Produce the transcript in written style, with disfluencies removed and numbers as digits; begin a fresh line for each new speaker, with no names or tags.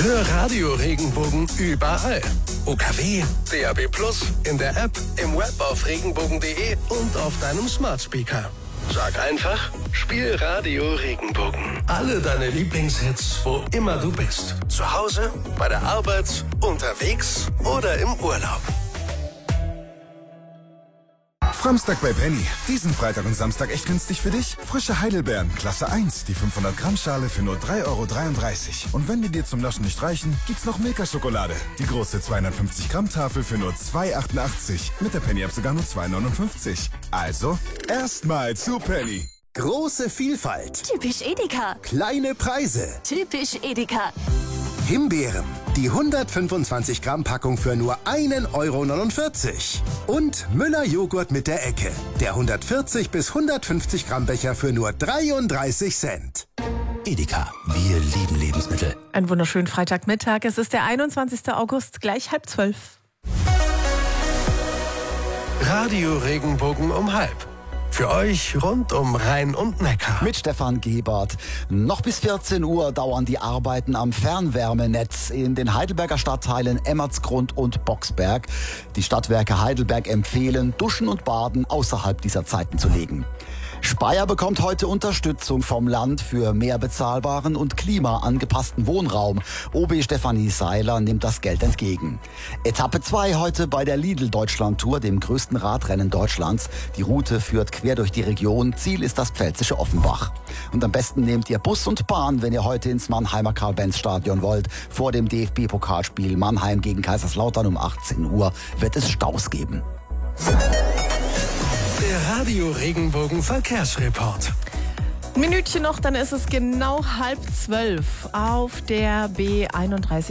Hör Radio Regenbogen überall. UKW, DAB+, in der App, im Web auf regenbogen.de und auf deinem Smart Speaker. Sag einfach, spiel Radio Regenbogen. Alle deine Lieblingshits, wo immer du bist. Zu Hause, bei der Arbeit, unterwegs oder im Urlaub.
Framstag bei Penny. Diesen Freitag und Samstag echt günstig für dich? Frische Heidelbeeren, Klasse 1, die 500 Gramm Schale für nur 3,33 €. Und wenn die dir zum Naschen nicht reichen, gibt's noch Milka-Schokolade. Die große 250 Gramm Tafel für nur 2,88 €. Mit der Penny-App sogar nur 2,59 €. Also, erstmal zu Penny.
Große Vielfalt.
Typisch Edeka.
Kleine Preise.
Typisch Edeka.
Himbeeren. Die 125 Gramm Packung für nur 1,49 €. Und Müller Joghurt mit der Ecke. Der 140 bis 150 Gramm Becher für nur 33 Cent.
Edeka, wir lieben Lebensmittel.
Einen wunderschönen Freitagmittag. Es ist der 21. August, gleich 11:30.
Radio Regenbogen um 12:30. Für euch rund um Rhein und Neckar.
Mit Stefan Gebert. Noch bis 14 Uhr dauern die Arbeiten am Fernwärmenetz in den Heidelberger Stadtteilen Emmertsgrund und Boxberg. Die Stadtwerke Heidelberg empfehlen, Duschen und Baden außerhalb dieser Zeiten zu legen. Speyer bekommt heute Unterstützung vom Land für mehr bezahlbaren und klimaangepassten Wohnraum. OB Stefanie Seiler nimmt das Geld entgegen. Etappe 2 heute bei der Lidl-Deutschland-Tour, dem größten Radrennen Deutschlands. Die Route führt quer durch die Region. Ziel ist das pfälzische Offenbach. Und am besten nehmt ihr Bus und Bahn, wenn ihr heute ins Mannheimer Karl-Benz-Stadion wollt. Vor dem DFB-Pokalspiel Mannheim gegen Kaiserslautern um 18 Uhr wird es Staus geben.
Der Radio Regenbogen Verkehrsreport.
Ein Minütchen noch, dann ist es genau 11:30 auf der B31.